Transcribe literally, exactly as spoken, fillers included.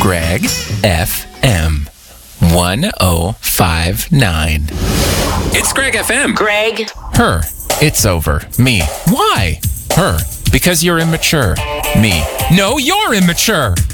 Greg F M one oh five nine. It's Greg F M. Greg. Her. It's over. Me. Why? Her. Because you're immature. Me. No, you're immature.